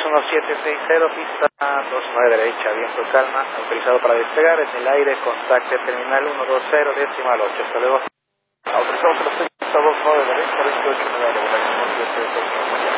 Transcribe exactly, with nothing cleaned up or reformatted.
uno siete seis cero, pista dos nueve derecha, viento calma, autorizado para despegar, en el aire, contacte terminal uno dos cero, decimal ocho, hasta luego. Autorizado para pista dos nueve derecha, veintiocho nueve,